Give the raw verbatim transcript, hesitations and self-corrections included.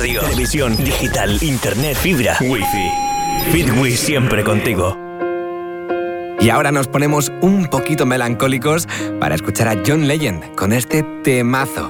radio, televisión, digital, internet, fibra, wifi. Fitwi siempre contigo. Y ahora nos ponemos un poquito melancólicos para escuchar a John Legend con este temazo.